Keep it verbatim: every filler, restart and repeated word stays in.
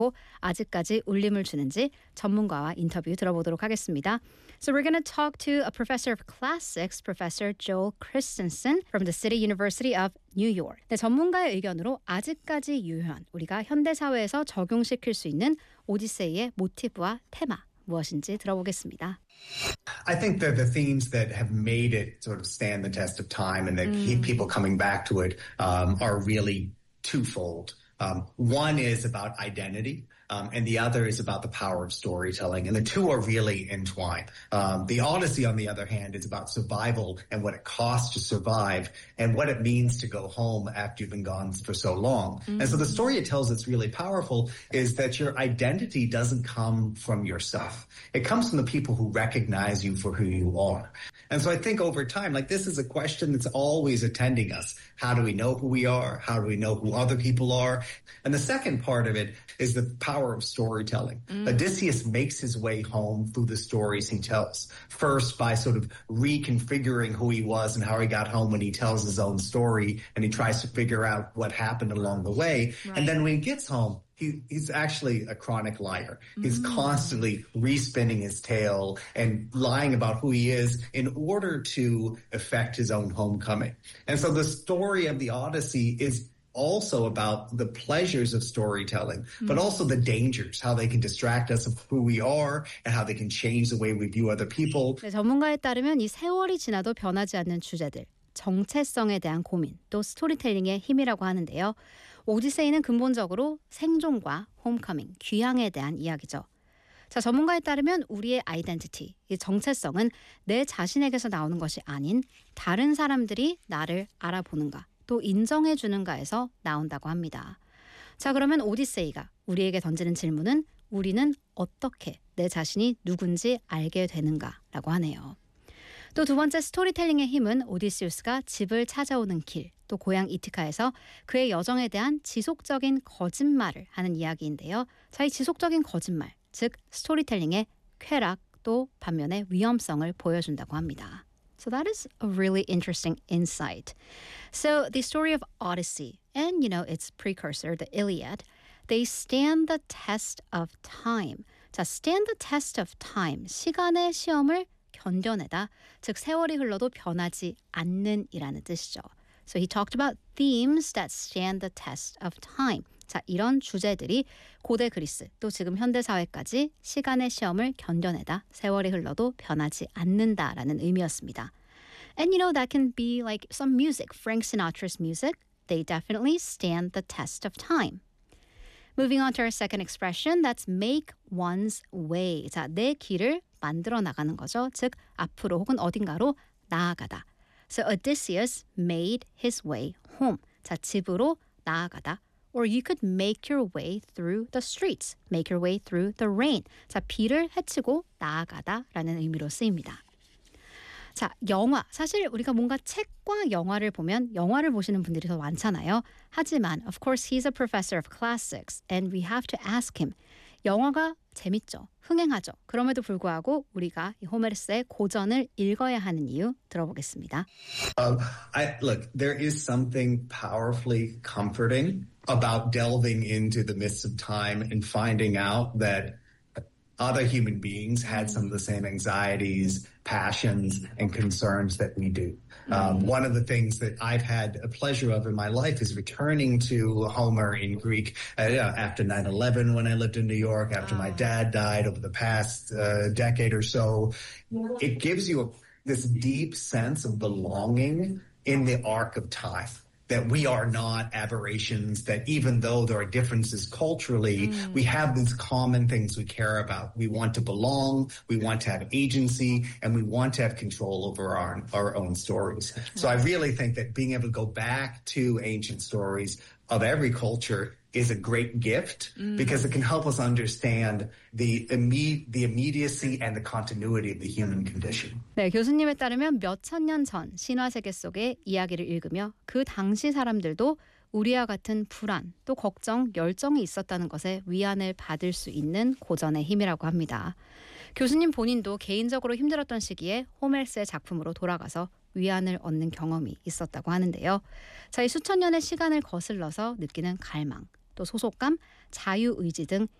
아직까지 울림을 주는지 전문가와 인터뷰 들어보도록 하겠습니다. So we're going to talk to a professor of classics, Professor Joel Christensen from the City University of New York. 네, 전문가의 의견으로 아직까지 유효한 우리가 현대 사회에서 적용시킬 수 있는 오디세이의 모티브와 테마 무엇인지 들어보겠습니다. I think that the themes that have made it sort of stand the test of time and that mm. keep people coming back to it um, are really twofold. Um, one is about identity, um, and the other is about the power of storytelling. And the two are really entwined. Um, the Odyssey, on the other hand, is about survival and what it costs to survive and what it means to go home after you've been gone for so long. Mm-hmm. And so the story it tells that's really powerful is that your identity doesn't come from yourself. It comes from the people who recognize you for who you are. And so I think over time, like this is a question that's always attending us. How do we know who we are? How do we know who other people are? And the second part of it is the power of storytelling. Mm. Odysseus makes his way home through the stories he tells. First, by sort of reconfiguring who he was and how he got home when he tells his own story and he tries to figure out what happened along the way. Right. And then when he gets home, He, he's actually a chronic liar. He's mm. constantly respinning his tale and lying about who he is in order to effect his own homecoming. And so the story of the Odyssey is also about the pleasures of storytelling, mm. but also the dangers, how they can distract us of who we are and how they can change the way we view other people. 네, 전문가에 따르면 이 세월이 지나도 변하지 않는 주제들, 정체성에 대한 고민, 또 스토리텔링의 힘이라고 하는데요. 오디세이는 근본적으로 생존과 홈커밍, 귀향에 대한 이야기죠. 자, 전문가에 따르면 우리의 아이덴티티, 이 정체성은 내 자신에게서 나오는 것이 아닌 다른 사람들이 나를 알아보는가, 또 인정해주는가에서 나온다고 합니다. 자, 그러면 오디세이가 우리에게 던지는 질문은 우리는 어떻게 내 자신이 누군지 알게 되는가라고 하네요. 또 두 번째 스토리텔링의 힘은 오디시우스가 집을 찾아오는 길, 또 고향 이티카에서 그의 여정에 대한 지속적인 거짓말을 하는 이야기인데요. 자, 이 지속적인 거짓말, 즉 스토리텔링의 쾌락, 또 반면에 위험성을 보여준다고 합니다. So that is a really interesting insight. So the story of Odyssey and, you know, its precursor, the Iliad, they stand the test of time. 자, stand the test of time, 시간의 시험을 견뎌내다, 즉 세월이 흘러도 변하지 않는 이라는 뜻이죠. So he talked about themes that stand the test of time. 자, 이런 주제들이 고대 그리스 또 지금 현대 사회까지 시간의 시험을 견뎌내다, 세월이 흘러도 변하지 않는다라는 의미였습니다. And you know, that can be like some music, Frank Sinatra's music. They definitely stand the test of time. Moving on to our second expression, that's make one's way. 자, 내 길을 만들어 나가는 거죠. 즉, 앞으로 혹은 어딘가로 나아가다. So Odysseus made his way home. 자, 집으로 나아가다. Or you could make your way through the streets. Make your way through the rain. 자, 비를 헤치고 나아가다 라는 의미로 쓰입니다. 자, 영화. 사실 우리가 뭔가 책과 영화를 보면 영화를 보시는 분들이 더 많잖아요. 하지만, of course, he's a professor of classics and we have to ask him. 영화가 재밌죠. 흥행하죠. 그럼에도 불구하고 우리가 이 호메르스의 고전을 읽어야 하는 이유 들어보겠습니다. Um, I, look, there is something powerfully comforting about delving into the mists of time and finding out that other human beings had some of the same anxieties, passions, and concerns that we do. Um, one of the things that I've had a pleasure of in my life is returning to Homer in Greek uh, after nine eleven when I lived in New York, after my dad died over the past uh, decade or so. It gives you a, this deep sense of belonging in the arc of time. That we are not aberrations, that even though there are differences culturally, mm. we have these common things we care about. We want to belong, we want to have agency, and we want to have control over our, our own stories. So I really think that being able to go back to ancient stories of every culture is a great gift mm. because it can help us understand the, imme- the immediacy and the continuity of the human condition. 네, 교수님에 따르면 몇천 년 전 신화 세계 속의 이야기를 읽으며 그 당시 사람들도 우리와 같은 불안, 또 걱정, 열정이 있었다는 것에 위안을 받을 수 있는 고전의 힘이라고 합니다. 교수님 본인도 개인적으로 힘들었던 시기에 호멜스의 작품으로 돌아가서 위안을 얻는 경험이 있었다고 하는데요. 자, 이 수천 년의 시간을 거슬러서 느끼는 갈망, 또 소속감, 자유의지 등